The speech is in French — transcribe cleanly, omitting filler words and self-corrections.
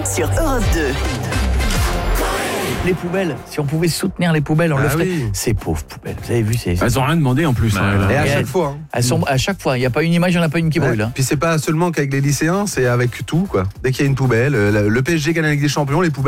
sur Europe 2. Les poubelles, si on pouvait soutenir les poubelles, on le ferait. Oui. Ces pauvres poubelles, vous avez vu, Elles ont rien demandé en plus. Et à Et chaque fois. elles sont à chaque fois. Il n'y a pas une image, il n'y en a pas une qui brûle. Hein. Puis c'est pas seulement qu'avec les lycéens, c'est avec tout, quoi. Dès qu'il y a une poubelle, le PSG gagne avec des champions, les poubelles.